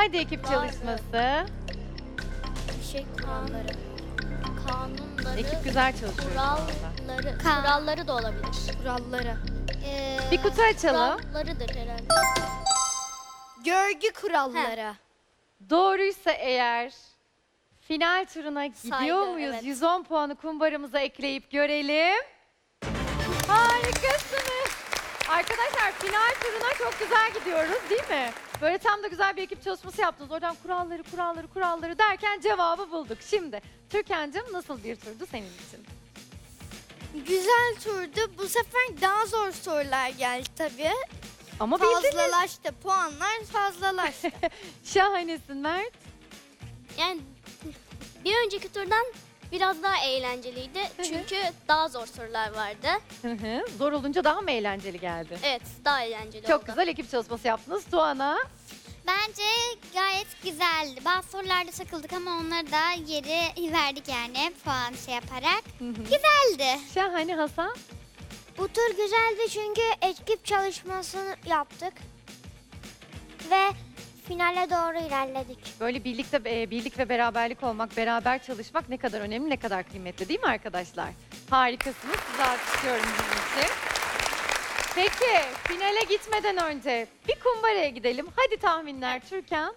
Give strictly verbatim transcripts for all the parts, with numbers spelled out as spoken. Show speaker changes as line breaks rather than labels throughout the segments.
Hadi ekip çalışması.
Bir şey kanunları. Kanunları.
Ekip güzel çalışıyor. şu anda.
Kuralları.
Kan-
Kuralları da olabilir.
Kuralları. Ee,
Bir kutu açalım.
Kurallarıdır herhalde.
Görgü kuralları.
Doğruysa eğer final turuna gidiyor
Saygı,
muyuz?
evet.
yüz on puanı kumbaramıza ekleyip görelim. Harikasınız. Arkadaşlar final turuna çok güzel gidiyoruz değil mi? Böyle tam da güzel bir ekip çalışması yaptınız. Oradan kuralları, kuralları, kuralları derken cevabı bulduk. Şimdi Türkan'cığım nasıl bir turdu senin için?
Güzel turdu. Bu sefer daha zor sorular geldi tabii.
Ama bildiniz.
Fazlalaştı. Puanlar fazlalaştı.
Şahanesin Mert.
Yani bir önceki turdan biraz daha eğlenceliydi. Çünkü daha zor sorular vardı.
Hı hı. Zor olunca daha mı eğlenceli geldi?
Evet, daha eğlenceli
Çok
oldu.
güzel ekip çalışması yaptınız. Tuana.
Bence gayet güzeldi. Bazı sorularda takıldık ama onları da yeri verdik yani puan şey yaparak.
Hı hı.
Güzeldi.
Şahane Hasan.
Bu tur güzeldi çünkü ekip çalışmasını yaptık. Ve finale doğru ilerledik.
Böyle birlikte e, birlik ve beraberlik olmak, beraber çalışmak ne kadar önemli, ne kadar kıymetli değil mi arkadaşlar? Harikasınız. Sizi alkışlıyorum bunun için. Peki, finale gitmeden önce bir kumbaraya gidelim. Hadi tahminler Türkan.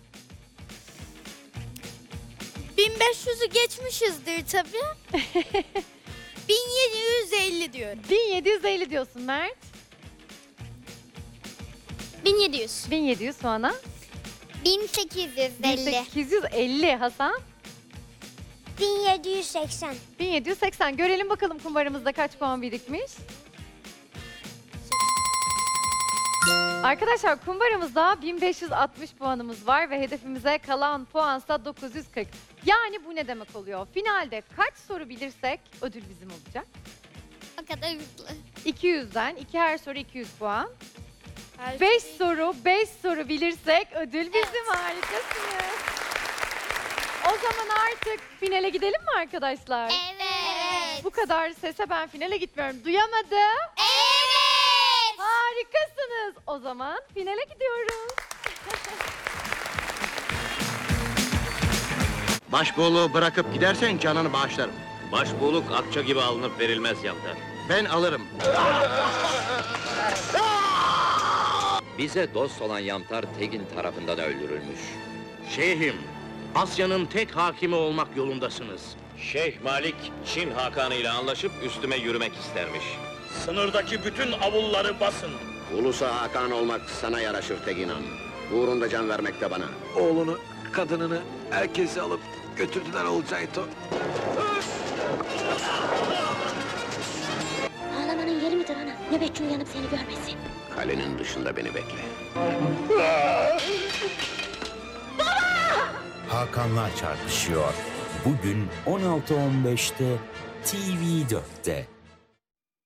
bin beş yüzü geçmişizdir tabii. bin yedi yüz elli diyorum.
bin yedi yüz elli diyorsun Mert.
bin yedi yüz.
bin yedi yüz Tuana.
bin sekiz yüz
bin
elli.
sekiz yüz elli Hasan.
bin yedi yüz seksen.
bin yedi yüz seksen. Görelim bakalım kumbaramızda kaç puan birikmiş. Arkadaşlar kumbaramızda bin beş yüz altmış puanımız var ve hedefimize kalan puansa dokuz yüz kırk. Yani bu ne demek oluyor? Finalde kaç soru bilirsek ödül bizim olacak.
O kadar hızlı.
iki yüzden, iki her soru iki yüz puan.
Her
beş
şey-
soru, beş soru bilirsek ödül bizim. Harikasınız. O zaman artık finale gidelim mi arkadaşlar?
Evet.
Bu kadar sese ben finale gitmiyorum. Duyamadım.
Evet.
Harikasınız. O zaman finale gidiyoruz.
Başbuğluğu bırakıp gidersen canını bağışlarım.
Başbuğluk akça gibi alınıp verilmez Yamtar.
Ben alırım.
Bize dost olan Yamtar Tegin tarafından öldürülmüş.
Şeyhim, Asya'nın tek hakimi olmak yolundasınız.
Şeyh Malik, Çin Hakanı ile anlaşıp üstüme yürümek istermiş.
Sınırdaki bütün avulları basın.
Ulusa Hakan olmak sana yaraşır Teginan. Uğrunda can vermek de bana.
Oğlunu, kadınını, herkesi alıp götürdüler Olcayto.
Ağlamanın yeri midir ana? Nöbetçi uyanıp seni görmesin.
Kalenin dışında beni bekle.
Hakanlar çarpışıyor. Bugün on altı on beşte T V dörtte.